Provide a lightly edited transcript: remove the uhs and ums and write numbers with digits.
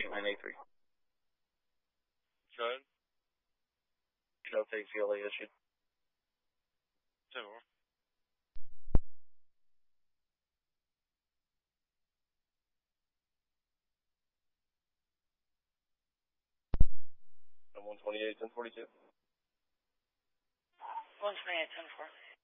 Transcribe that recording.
8983. Go ahead. No take CLA issued. 10-4. 128, 1042. 128, 10-4.